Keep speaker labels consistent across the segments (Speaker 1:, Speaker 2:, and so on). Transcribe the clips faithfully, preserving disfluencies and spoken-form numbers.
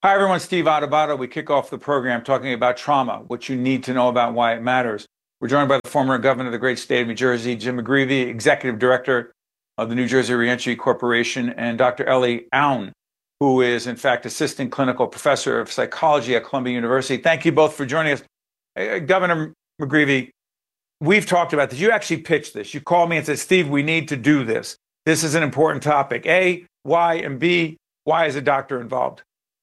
Speaker 1: Hi, everyone. Steve Adubato. We kick off the program talking about trauma, what you need to know about why it matters. We're joined by the former governor of the great state of New Jersey, Jim McGreevey, executive director of the New Jersey Reentry Corporation, and Doctor Ellie Aoun, who is, in fact, assistant clinical professor of psychology at Columbia University. Thank you both for joining us. Uh, Governor McGreevey, we've talked about this. You actually pitched this. You called me and said, Steve, we need to do this. This is an important topic. A, why, and B, why is a doctor involved?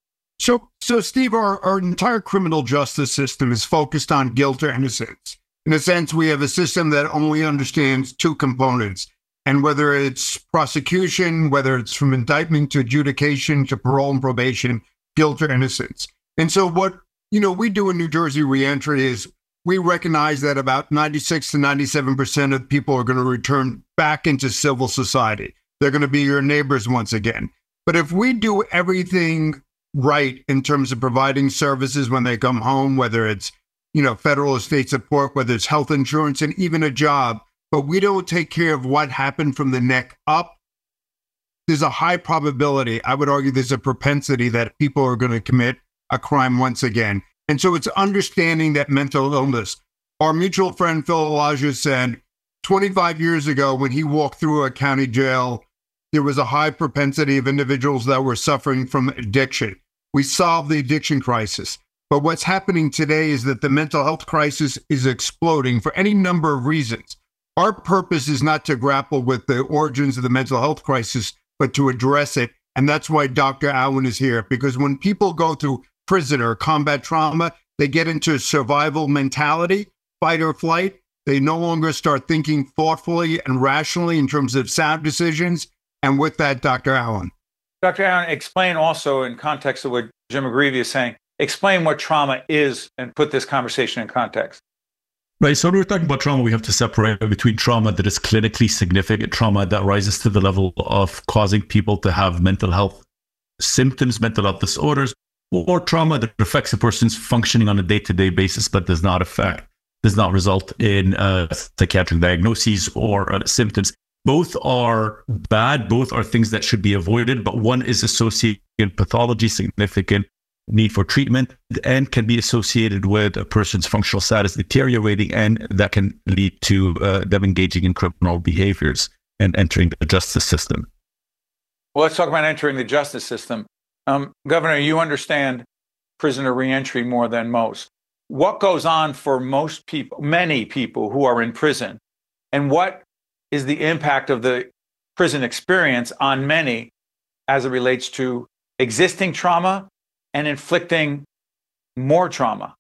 Speaker 2: So, so Steve, our, our entire criminal justice system is focused on guilt or innocence. In a sense, we have a system that only understands two components. And whether it's prosecution, whether it's from indictment to adjudication to parole and probation, guilt or innocence. And so what, you know, we do in New Jersey Reentry is we recognize that about ninety-six to ninety-seven percent of people are going to return back into civil society. They're going to be your neighbors once again. But if we do everything right in terms of providing services when they come home, whether it's, you know, federal or state support, whether it's health insurance and even a job, but we don't take care of what happened from the neck up, there's a high probability, I would argue there's a propensity that people are going to commit a crime once again. And so it's understanding that mental illness. Our mutual friend Phil Elijah said twenty-five years ago when he walked through a county jail, there was a high propensity of individuals that were suffering from addiction. We solved the addiction crisis. But what's happening today is that the mental health crisis is exploding for any number of reasons. Our purpose is not to grapple with the origins of the mental health crisis, but to address it. And that's why Doctor Aoun is here, because when people go through prison or combat trauma, they get into a survival mentality, fight or flight. They no longer start thinking thoughtfully and rationally in terms of sound decisions. And with that, Doctor Aoun.
Speaker 1: Doctor Aoun, explain also in context of what Jim McGreevey is saying, explain what trauma is and put this conversation in context.
Speaker 3: Right. So when we're talking about trauma, we have to separate between trauma that is clinically significant, trauma that rises to the level of causing people to have mental health symptoms, mental health disorders, or trauma that affects a person's functioning on a day-to-day basis, but does not affect, does not result in uh, psychiatric diagnoses or uh, symptoms. Both are bad. Both are things that should be avoided, but one is associated with pathology, significant need for treatment, and can be associated with a person's functional status deteriorating, and that can lead to uh, them engaging in criminal behaviors and entering the justice system.
Speaker 1: Well, let's talk about entering the justice system. Um, Governor, you understand prisoner reentry more than most. What goes on for most people, many people who are in prison, and what is the impact of the prison experience on many as it relates to existing trauma and inflicting more trauma?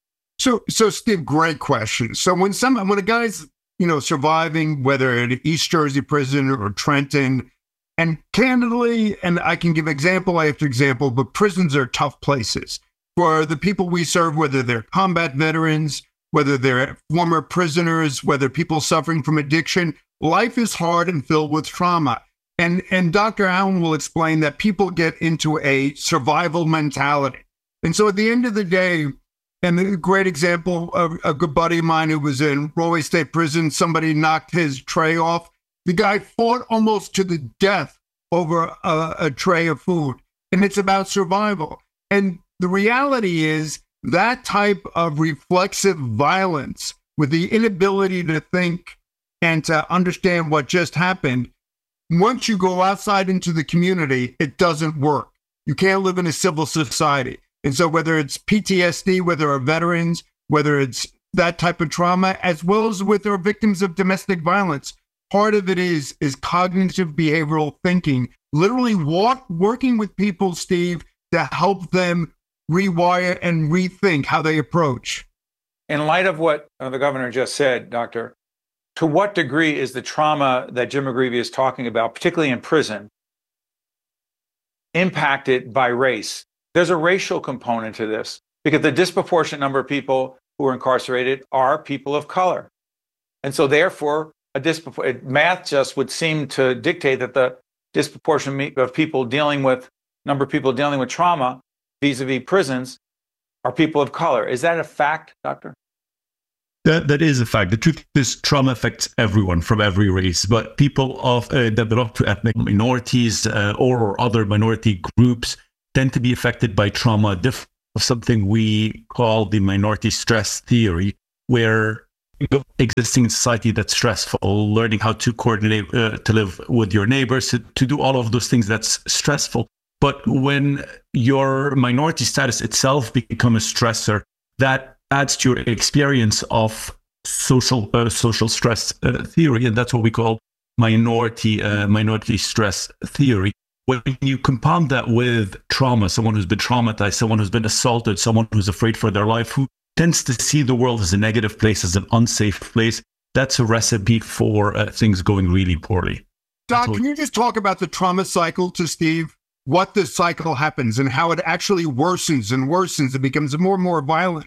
Speaker 2: So, so Steve, great question. So when some, when a guy's, you know, surviving, whether at East Jersey prison or Trenton, and candidly, and I can give example after example, but prisons are tough places for the people we serve, whether they're combat veterans, whether they're former prisoners, whether people suffering from addiction. Life is hard and filled with trauma. And, and Doctor Aoun will explain that people get into a survival mentality. And so at the end of the day, and a great example of a good buddy of mine who was in Rahway State Prison, somebody knocked his tray off. The guy fought almost to the death over a, a tray of food. And it's about survival. And the reality is that type of reflexive violence with the inability to think and to understand what just happened, once you go outside into the community, it doesn't work. You can't live in a civil society. And so whether it's P T S D, whether our veterans, whether it's that type of trauma, as well as with our victims of domestic violence, part of it is, is cognitive behavioral thinking, literally walk, working with people, Steve, to help them rewire and rethink how they approach.
Speaker 1: In light of what uh, the governor just said, Doctor, to what degree is the trauma that Jim McGreevey is talking about, particularly in prison, impacted by race? There's a racial component to this because the disproportionate number of people who are incarcerated are people of color. And so therefore, a dispropor- math just would seem to dictate that the disproportionate of people dealing with, number of people dealing with trauma vis-a-vis prisons are people of color. Is that a fact, Doctor?
Speaker 3: That that is a fact. The truth is, trauma affects everyone from every race, but people of uh, that belong to ethnic minorities uh, or, or other minority groups tend to be affected by trauma, diff- of something we call the minority stress theory, where existing in society that's stressful, learning how to coordinate, uh, to live with your neighbors, to, to do all of those things that's stressful. But when your minority status itself becomes a stressor, that adds to your experience of social uh, social stress uh, theory, and that's what we call minority uh, minority stress theory. When you compound that with trauma, someone who's been traumatized, someone who's been assaulted, someone who's afraid for their life, who tends to see the world as a negative place, as an unsafe place, that's a recipe for uh, things going really poorly.
Speaker 2: Doc, can you just talk about the trauma cycle to Steve? What the cycle happens and how it actually worsens and worsens. It becomes more and more violent.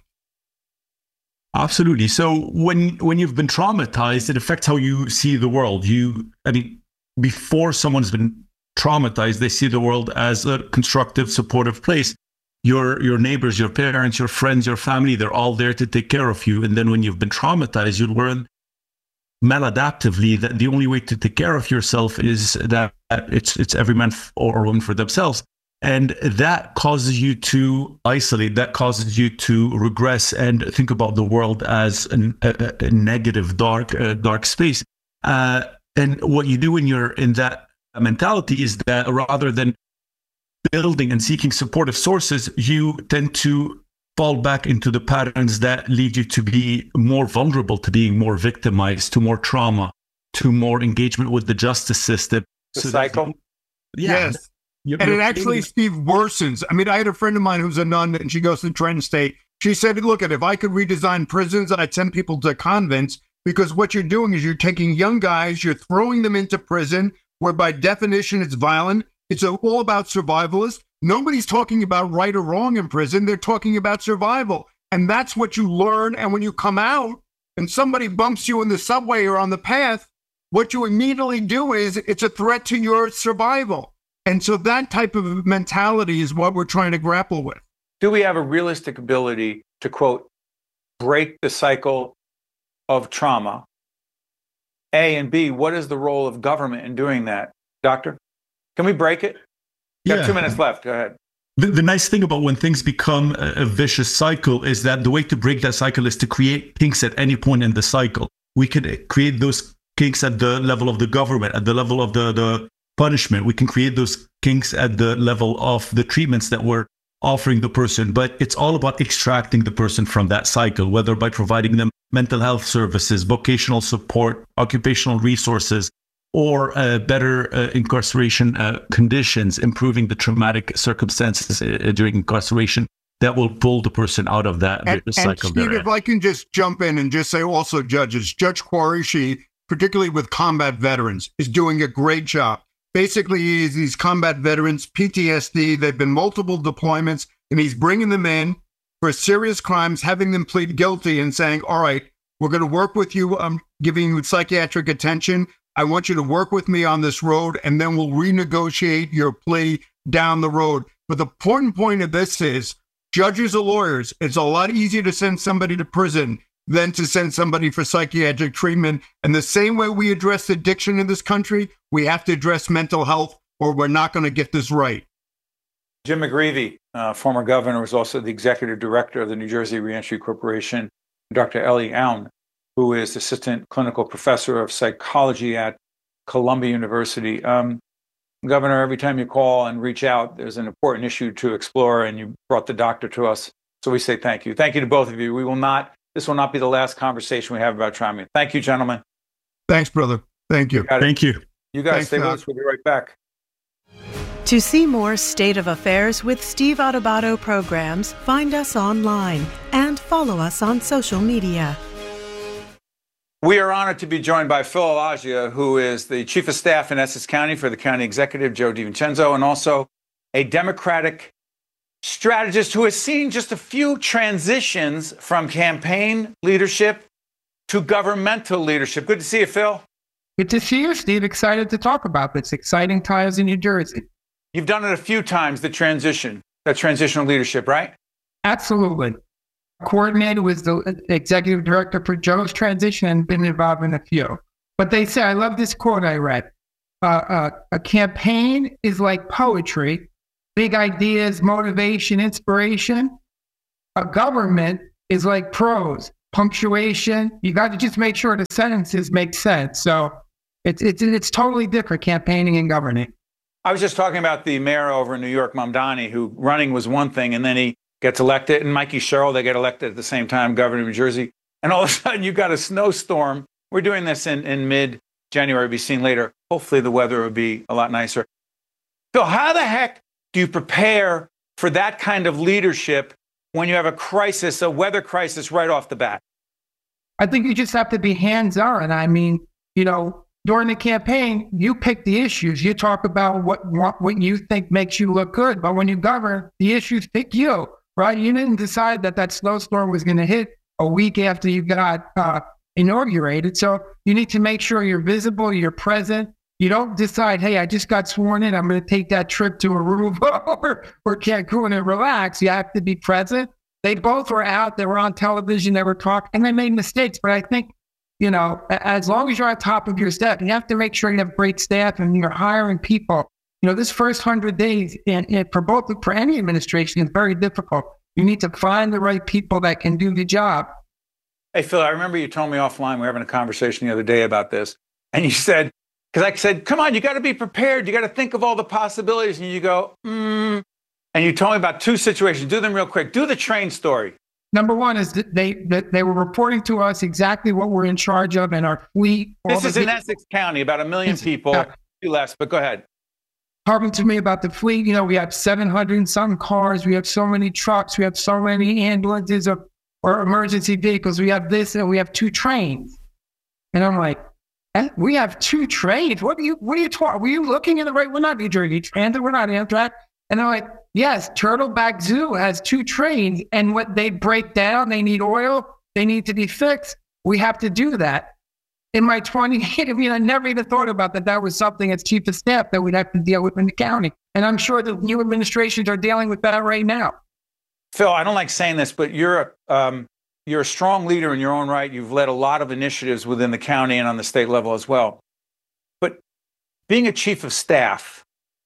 Speaker 3: Absolutely. So when when you've been traumatized, it affects how you see the world. You, I mean, before someone's been traumatized, they see the world as a constructive, supportive place. Your your neighbors, your parents, your friends, your family, they're all there to take care of you. And then when you've been traumatized, you learn maladaptively that the only way to take care of yourself is that it's it's every man or woman for themselves. And that causes you to isolate, that causes you to regress and think about the world as an, a, a negative, dark, uh, dark space. Uh, and what you do when you're in that mentality is that rather than building and seeking supportive sources, you tend to fall back into the patterns that lead you to be more vulnerable, to being more victimized, to more trauma, to more engagement with the justice system.
Speaker 1: The so cycle?
Speaker 3: That, yeah.
Speaker 2: Yes. You're, and it actually, Steve, worsens. I mean, I had a friend of mine who's a nun, and she goes to Trenton State. She said, look, if I could redesign prisons, I'd send people to convents, because what you're doing is you're taking young guys, you're throwing them into prison, where by definition it's violent. It's all about survivalists. Nobody's talking about right or wrong in prison. They're talking about survival. And that's what you learn. And when you come out and somebody bumps you in the subway or on the path, what you immediately do is it's a threat to your survival. And so that type of mentality is what we're trying to grapple with.
Speaker 1: Do we have a realistic ability to, quote, break the cycle of trauma? A, and B, what is the role of government in doing that? Doctor, can we break it? You
Speaker 3: yeah.
Speaker 1: got two minutes left. Go ahead.
Speaker 3: The, the nice thing about when things become a, a vicious cycle is that the way to break that cycle is to create kinks at any point in the cycle. We could create those kinks at the level of the government, at the level of the, the punishment. We can create those kinks at the level of the treatments that we're offering the person. But it's all about extracting the person from that cycle, whether by providing them mental health services, vocational support, occupational resources, or uh, better uh, incarceration uh, conditions, improving the traumatic circumstances uh, during incarceration that will pull the person out of that
Speaker 2: and,
Speaker 3: cycle.
Speaker 2: And Steve, if I can just jump in and just say also judges, Judge Qureshi, particularly with combat veterans, is doing a great job. Basically, he's these combat veterans, P T S D, they've been multiple deployments, and he's bringing them in for serious crimes, having them plead guilty and saying, all right, we're going to work with you. I'm giving you psychiatric attention. I want you to work with me on this road, and then we'll renegotiate your plea down the road. But the important point of this is judges or lawyers, it's a lot easier to send somebody to prison than to send somebody for psychiatric treatment. And the same way we address addiction in this country, we have to address mental health, or we're not going to get this right.
Speaker 1: Jim McGreevey, uh, former governor, was also the executive director of the New Jersey Reentry Corporation. Doctor Ellie Aoun, who is assistant clinical professor of psychology at Columbia University. Um, Governor, every time you call and reach out, there's an important issue to explore, and you brought the doctor to us. So we say thank you. Thank you to both of you. We will not, this will not be the last conversation we have about trauma. Thank you, gentlemen.
Speaker 2: Thanks, brother. Thank you.
Speaker 3: Thank you.
Speaker 1: You guys
Speaker 2: Thanks,
Speaker 1: stay with
Speaker 2: Doc.
Speaker 1: us. We'll be right back.
Speaker 4: To see more State of Affairs with Steve Adubato programs, find us online and follow us on social media.
Speaker 1: We are honored to be joined by Phil Alagia, who is the Chief of Staff in Essex County for the County Executive, Joe DiVincenzo, and also a Democratic strategist who has seen just a few transitions from campaign leadership to governmental leadership. Good to see you, Phil.
Speaker 5: Good to see you, Steve. Excited to talk about this. Exciting times in New Jersey.
Speaker 1: You've done it a few times, the transition, that transitional leadership, right?
Speaker 5: Absolutely. Coordinated with the executive director for Joe's transition and been involved in a few. But they say, I love this quote I read. Uh, uh, a campaign is like poetry. big ideas, motivation, inspiration. A government is like prose, punctuation. You got to just make sure the sentences make sense. So it's it's it's totally different campaigning and governing.
Speaker 1: I was just talking about the mayor over in New York, Mamdani, who running was one thing, and then he gets elected, and Mikey Sherrill, they get elected at the same time, governor of New Jersey. And all of a sudden, you've got a snowstorm. We're doing this in, in mid-January, be seen later. Hopefully, the weather will be a lot nicer. Phil, how the heck do you prepare for that kind of leadership when you have a crisis, a weather crisis right off the bat?
Speaker 5: I think you just have to be hands-on. I mean, you know, during the campaign, you pick the issues. You talk about what, what, what you think makes you look good. But when you govern, the issues pick you, right? You didn't decide that that snowstorm was going to hit a week after you got uh, inaugurated. So you need to make sure you're visible, you're present. You don't decide, hey, I just got sworn in, I'm going to take that trip to Aruba or, or Cancun and relax. You have to be present. They both were out. They were on television. They were talking, and they made mistakes. But I think, you know, as long as you're on top of your staff, you have to make sure you have great staff and you're hiring people. You know, this first hundred days, and, and for both, for any administration, is very difficult. You need to find the right people that can do the job.
Speaker 1: Hey, Phil, I remember you told me offline, we were having a conversation the other day about this, and you said, because I said, come on, you got to be prepared. You got to think of all the possibilities. And you go, hmm. And you told me about two situations. Do them real quick. Do the train story.
Speaker 5: Number one is that they that they were reporting to us exactly what we're in charge of in our fleet.
Speaker 1: This is in Essex County, about a million people, few less, but go ahead.
Speaker 5: Talking to me about the fleet, you know, we have seven hundred and some cars. We have so many trucks. We have so many ambulances or, or emergency vehicles. We have this and we have two trains. And I'm like, we have two trains. What are you, what are you talking? Were you looking in the right? We're not New Jersey Transit. We're not Amtrak. And I'm like, yes, Turtleback Zoo has two trains. And what they break down, they need oil. They need to be fixed. We have to do that. In my twenty-eight, I mean, I never even thought about that. That was something as chief of staff that we'd have to deal with in the county. And I'm sure the new administrations are dealing with that right now.
Speaker 1: Phil, I don't like saying this, but you're a, um, you're a strong leader in your own right. You've led a lot of initiatives within the county and on the state level as well. But being a chief of staff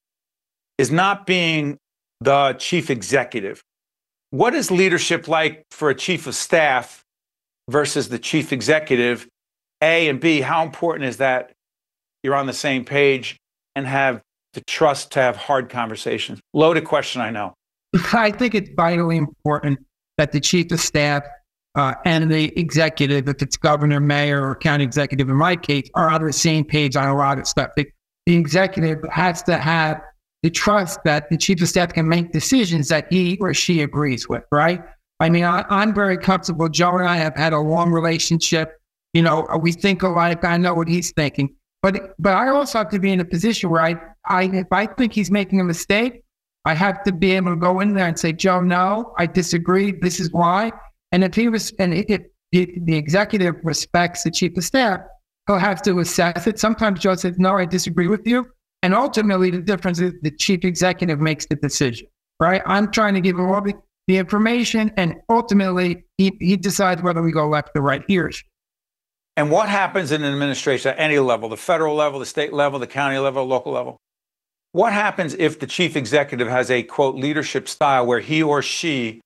Speaker 1: is not being the chief executive. What is leadership like for a chief of staff versus the chief executive? A, and B, how important is that you're on the same page and have the trust to have hard conversations? Loaded question, I know.
Speaker 5: I think it's vitally important that the chief of staff uh, and the executive, if it's governor, mayor, or county executive in my case, are on the same page on a lot of stuff. The, the executive has to have the trust that the chief of staff can make decisions that he or she agrees with, right? I mean, I, I'm very comfortable. Joe and I have had a long relationship. You know, we think alike. I know what he's thinking. But but I also have to be in a position where I, I if I think he's making a mistake, I have to be able to go in there and say, Joe, no, I disagree. This is why. And if he was, and if the, the executive respects the chief of staff, he'll have to assess it. Sometimes Joe says, no, I disagree with you. And ultimately, the difference is the chief executive makes the decision, right? I'm trying to give him all the, the information, and ultimately, he, he decides whether we go left or right here.
Speaker 1: And what happens in an administration at any level, the federal level, the state level, the county level, local level? What happens if the chief executive has a, quote, leadership style where he or she,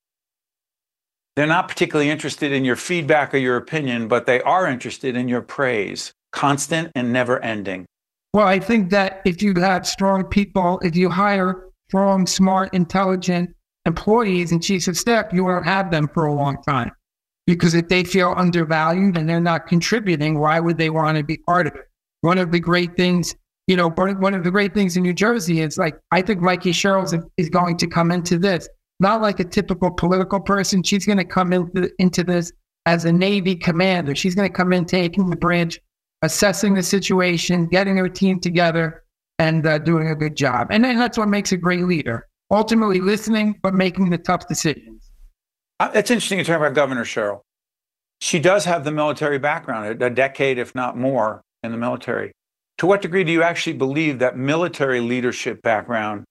Speaker 1: they're not particularly interested in your feedback or your opinion, but they are interested in your praise, constant and never ending?
Speaker 5: Well, I think that if you have strong people, if you hire strong, smart, intelligent employees and chiefs of staff, you won't have them for a long time. Because if they feel undervalued and they're not contributing, why would they want to be part of it? One of the great things, you know, one of the great things in New Jersey is like, I think Mikey Sherrill is going to come into this, not like a typical political person. She's going to come into, into this as a Navy commander. She's going to come in, taking the bridge, assessing the situation, getting her team together, and uh, doing a good job. And then that's what makes a great leader. Ultimately listening, but making the tough decisions.
Speaker 1: It's interesting you talk about Governor Sherrill. She does have the military background, a decade, if not more, in the military. To what degree do you actually believe that military leadership background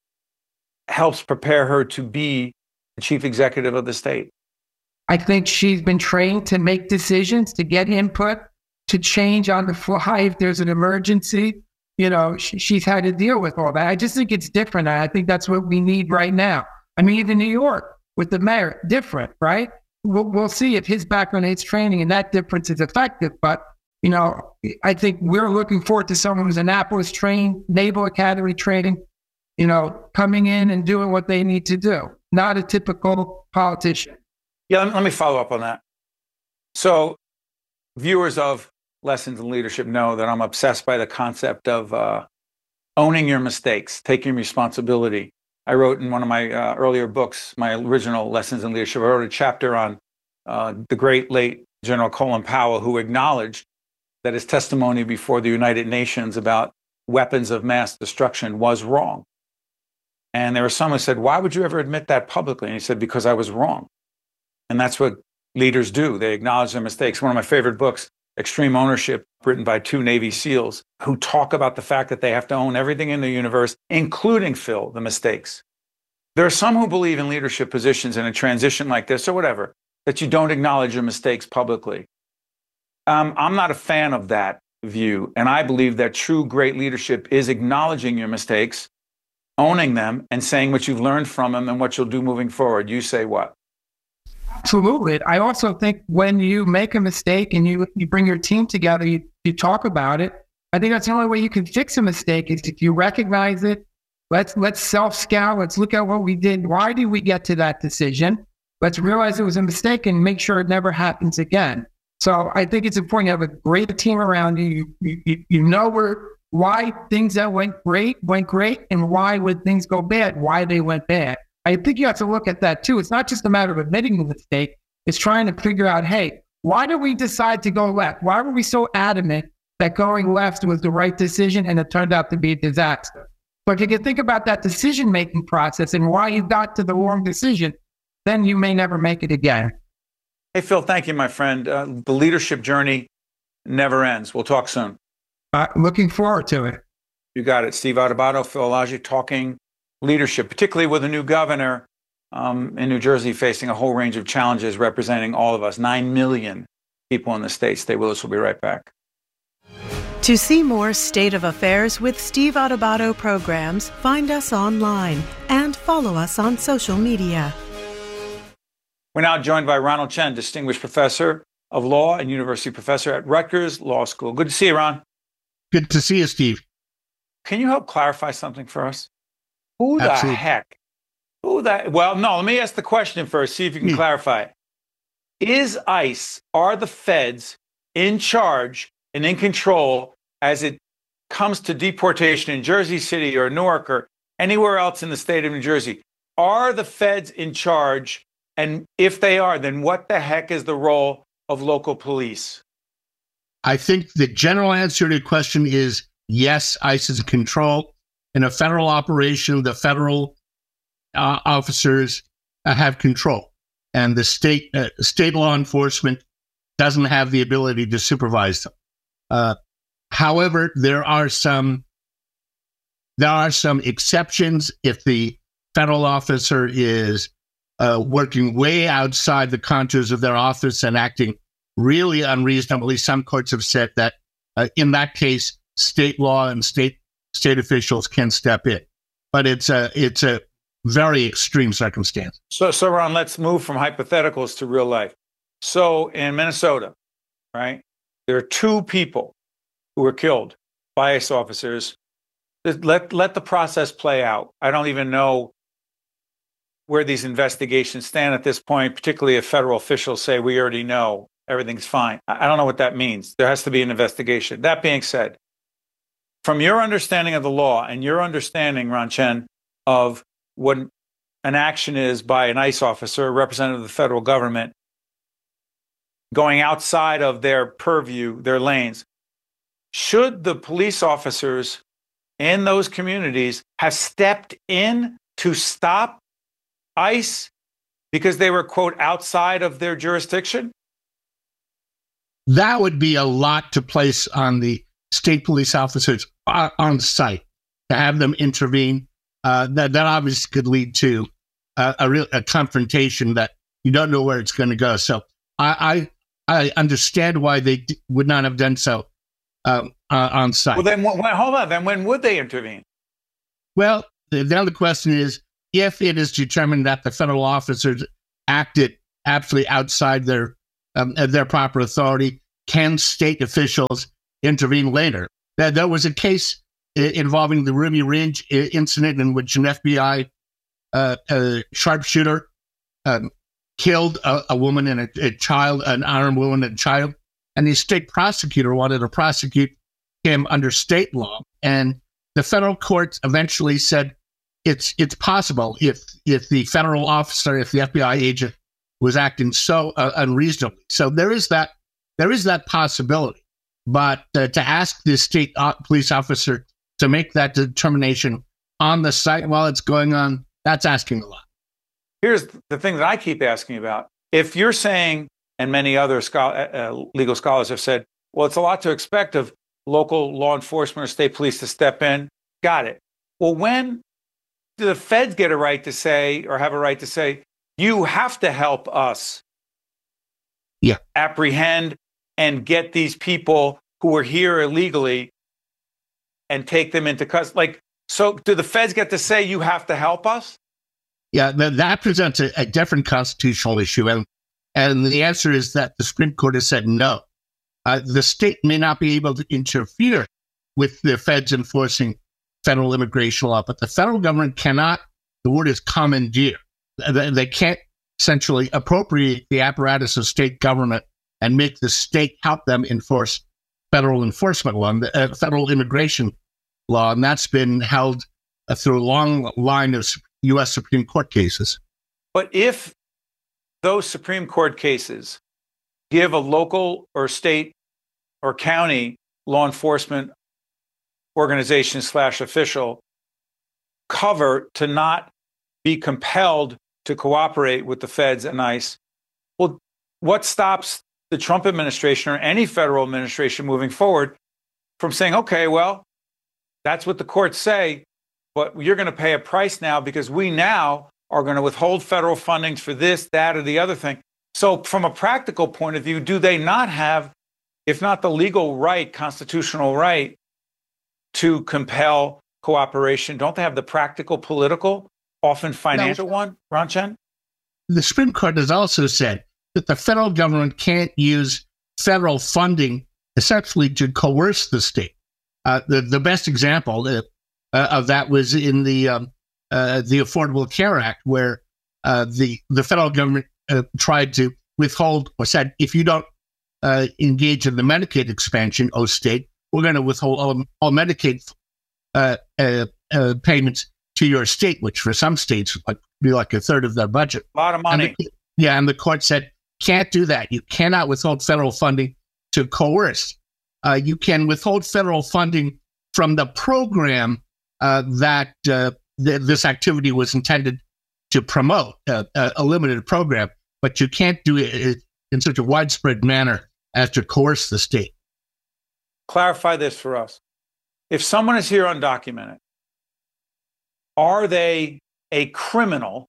Speaker 1: helps prepare her to be the chief executive of the state?
Speaker 5: I think she's been trained to make decisions, to get input, to change on the fly if there's an emergency. you know, she, she's had to deal with all that. I just think it's different. I think that's what we need right now. I mean, even New York with the mayor, different, right? We'll, we'll see if his background aids training and that difference is effective. But, you know, I think we're looking forward to someone who's Annapolis trained, Naval Academy training, you know, coming in and doing what they need to do, not a typical politician.
Speaker 1: Yeah, let me, let me follow up on that. So viewers of Lessons in Leadership know that I'm obsessed by the concept of uh, owning your mistakes, taking responsibility. I wrote in one of my uh, earlier books, my original Lessons in Leadership, I wrote a chapter on uh, the great late General Colin Powell, who acknowledged that his testimony before the United Nations about weapons of mass destruction was wrong. And there were some who said, why would you ever admit that publicly? And he said, because I was wrong. And that's what leaders do. They acknowledge their mistakes. One of my favorite books, Extreme Ownership, written by two Navy SEALs, who talk about the fact that they have to own everything in the universe, including, Phil, the mistakes. There are some who believe in leadership positions in a transition like this or whatever, that you don't acknowledge your mistakes publicly. Um, I'm not a fan of that view. And I believe that true great leadership is acknowledging your mistakes, owning them, and saying what you've learned from them and what you'll do moving forward. You say what?
Speaker 5: Absolutely. I also think when you make a mistake and you, you bring your team together, you, you talk about it. I think that's the only way you can fix a mistake is if you recognize it. Let's let's self-scout. Let's look at what we did. Why did we get to that decision? Let's realize it was a mistake and make sure it never happens again. So I think it's important to have a great team around you. You, you, you know where why things that went great went great and why when things go bad, why they went bad. I think you have to look at that too. It's not just a matter of admitting the mistake. It's trying to figure out, hey, why did we decide to go left? Why were we so adamant that going left was the right decision and it turned out to be a disaster? But if you can think about that decision-making process and why you got to the wrong decision, then you may never make it again.
Speaker 1: Hey, Phil, thank you, my friend. Uh, the leadership journey never ends. We'll talk soon.
Speaker 5: Uh, looking forward to it.
Speaker 1: You got it. Steve Adubato, Phil Elijah, talking leadership, particularly with a new governor um, in New Jersey facing a whole range of challenges representing all of us, nine million people in the state. Stay with us. We'll be right back.
Speaker 4: To see more State of Affairs with Steve Adubato programs, find us online and follow us on social media.
Speaker 1: We're now joined by Ronald Chen, Distinguished Professor of Law and University Professor at Rutgers Law School. Good to see you, Ron.
Speaker 2: Good to see you, Steve.
Speaker 1: Can you help clarify something for us? Who the
Speaker 2: Absolutely.
Speaker 1: heck? Who the? Well, no, let me ask the question first, see if you can
Speaker 2: Me.
Speaker 1: clarify. Is ICE, are the feds in charge and in control as it comes to deportation in Jersey City or Newark or anywhere else in the state of New Jersey? Are the feds in charge? And if they are, then what the heck is the role of local police?
Speaker 2: I think the general answer to the question is yes, ICE is in control. In a federal operation, the federal uh, officers uh, have control, and the state uh, state law enforcement doesn't have the ability to supervise them. Uh, however, there are some there are some exceptions if the federal officer is uh, working way outside the contours of their office and acting really unreasonably. Some courts have said that uh, in that case, state law and state state officials can step in, but it's a it's a very extreme circumstance.
Speaker 1: So, so Ron, let's move from hypotheticals to real life. So, in Minnesota, right, there are two people who were killed by ICE officers. Let let the process play out. I don't even know where these investigations stand at this point, particularly if federal officials say we already know everything's fine. I don't know what that means. There has to be an investigation. That being said, from your understanding of the law and your understanding, Ron Chen, of what an action is by an ICE officer, a representative of the federal government, going outside of their purview, their lanes, should the police officers in those communities have stepped in to stop ICE because they were, quote, outside of their jurisdiction?
Speaker 2: That would be a lot to place on the state police officers on site to have them intervene. Uh, that that obviously could lead to uh, a real a confrontation that you don't know where it's going to go. So I, I I understand why they d- would not have done so.
Speaker 6: um, uh, on site.
Speaker 1: Well, then, when, hold on. Then when would they intervene?
Speaker 6: Well, then the question is, if it is determined that the federal officers acted absolutely outside their um, their proper authority, can state officials intervene later? There, there was a case involving the Ruby Ridge incident in which an F B I uh, uh, sharpshooter um, killed a, a woman and a, a child, an unarmed woman and a child, and the state prosecutor wanted to prosecute him under state law. And the federal court eventually said it's it's possible if if the federal officer, if the F B I agent was acting so uh, unreasonably. So there is that there is that possibility. But uh, to ask the state uh, police officer to make that determination on the site while it's going on, that's asking a lot.
Speaker 1: Here's the thing that I keep asking about. If you're saying, and many other scholar, uh, legal scholars have said, well, it's a lot to expect of local law enforcement or state police to step in. Got it. Well, when do the feds get a right to say, or have a right to say, you have to help us
Speaker 6: yeah.
Speaker 1: apprehend and get these people who are here illegally and take them into custody? Like, so do the feds get to say, you have to help us?
Speaker 6: Yeah, that, that presents a, a different constitutional issue. And, and the answer is that the Supreme Court has said no. Uh, the state may not be able to interfere with the feds enforcing federal immigration law, but the federal government cannot, the word is commandeer. They, they can't essentially appropriate the apparatus of state government and make the state help them enforce federal enforcement law, uh, federal immigration law. And that's been held uh, through a long line of U S Supreme Court cases.
Speaker 1: But if those Supreme Court cases give a local or state or county law enforcement organization slash official cover to not be compelled to cooperate with the feds and ICE, well, what stops the Trump administration or any federal administration moving forward from saying, okay, well, that's what the courts say, but you're going to pay a price now because we now are going to withhold federal fundings for this, that, or the other thing. So from a practical point of view, do they not have, if not the legal right, constitutional right to compel cooperation? Don't they have the practical, political, often financial no. one, Ron Chen?
Speaker 6: The Supreme Court has also said that the federal government can't use federal funding essentially to coerce the state. Uh, the, the best example uh, uh, of that was in the um, uh, the Affordable Care Act, where uh, the, the federal government uh, tried to withhold or said, if you don't uh, engage in the Medicaid expansion, oh state, we're going to withhold all, all Medicaid uh, uh, uh, payments to your state, which for some states would be like a third of their budget.
Speaker 1: A lot of money.
Speaker 6: And the, yeah, and the court said, can't do that. You cannot withhold federal funding to coerce. Uh, you can withhold federal funding from the program uh, that uh, th- this activity was intended to promote, uh, a limited program, but you can't do it in such a widespread manner as to coerce the state.
Speaker 1: Clarify this for us. If someone is here undocumented, are they a criminal?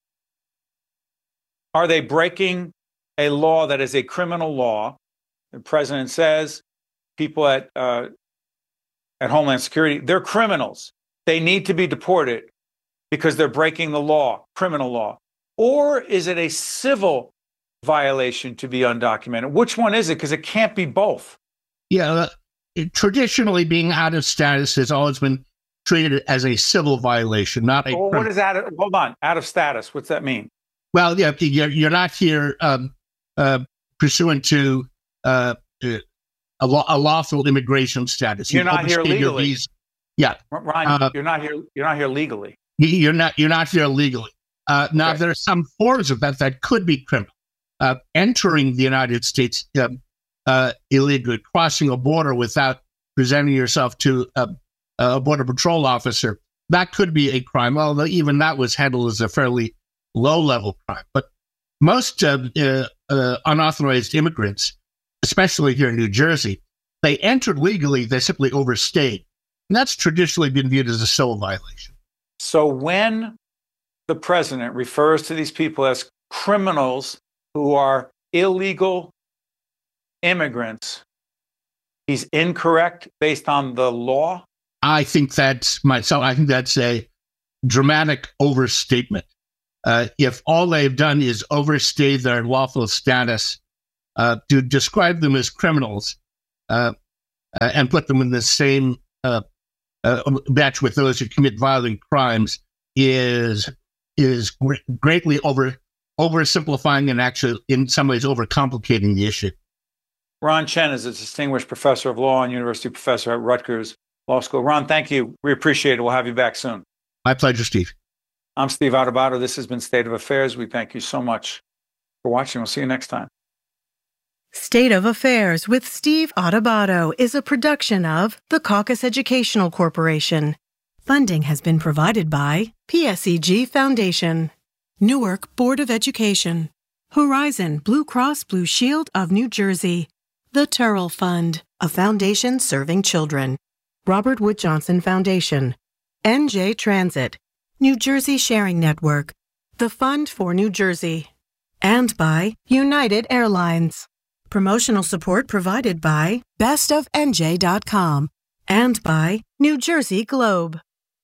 Speaker 1: Are they breaking a law that is a criminal law? The president says people at uh, at Homeland Security, they're criminals. They need to be deported because they're breaking the law, criminal law. Or is it a civil violation to be undocumented? Which one is it? Because it can't be both.
Speaker 6: Yeah, uh, it, traditionally being out of status has always been treated as a civil violation, not a.
Speaker 1: Well, what is that? Hold on, out of status. What's that mean?
Speaker 6: Well, yeah, you're, you're not here um, uh, pursuant to uh, a, law, a lawful immigration status.
Speaker 1: You're you not here legally.
Speaker 6: Yeah,
Speaker 1: Ryan, uh, you're not here. You're not here legally.
Speaker 6: You're not. You're not here legally. Uh, now, okay. There are some forms of that that could be criminal. Uh, entering the United States um, uh, illegally, crossing a border without presenting yourself to uh, a border patrol officer, that could be a crime, although even that was handled as a fairly low-level crime. But most uh, uh, uh, unauthorized immigrants, especially here in New Jersey, they entered legally, they simply overstayed. And that's traditionally been viewed as a civil violation.
Speaker 1: So when the president refers to these people as criminals who are illegal immigrants, he's incorrect based on the law?
Speaker 6: I think that's myself. I think that's a dramatic overstatement. Uh, if all they've done is overstay their lawful status, uh, to describe them as criminals uh, uh, and put them in the same uh, uh, batch with those who commit violent crimes is is gr- greatly over oversimplifying and actually, in some ways, overcomplicating the issue.
Speaker 1: Ron Chen is a distinguished professor of law and university professor at Rutgers Law School. Ron, thank you. We appreciate it. We'll have you back soon.
Speaker 6: My pleasure, Steve.
Speaker 1: I'm Steve Adubato. This has been State of Affairs. We thank you so much for watching. We'll see you next time.
Speaker 4: State of Affairs with Steve Adubato is a production of the Caucus Educational Corporation. Funding has been provided by P S E G Foundation, Newark Board of Education, Horizon Blue Cross Blue Shield of New Jersey, the Turrell Fund, a foundation serving children, Robert Wood Johnson Foundation, N J Transit, New Jersey Sharing Network, the Fund for New Jersey, and by United Airlines. Promotional support provided by best of N J dot com and by New Jersey Globe.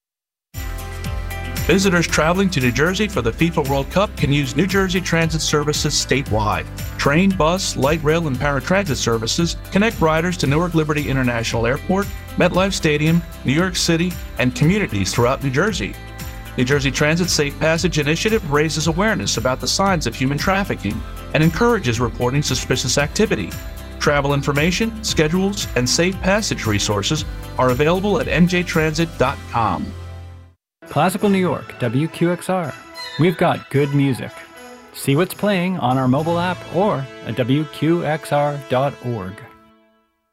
Speaker 7: Visitors traveling to New Jersey for the FIFA World Cup can use New Jersey Transit services statewide. Train, bus, light rail, and paratransit services connect riders to Newark Liberty International Airport, MetLife Stadium, New York City, and communities throughout New Jersey. New Jersey Transit's Safe Passage initiative raises awareness about the signs of human trafficking and encourages reporting suspicious activity. Travel information, schedules, and safe passage resources are available at N J transit dot com.
Speaker 8: Classical New York, W Q X R. We've got good music. See what's playing on our mobile app or at W Q X R dot org.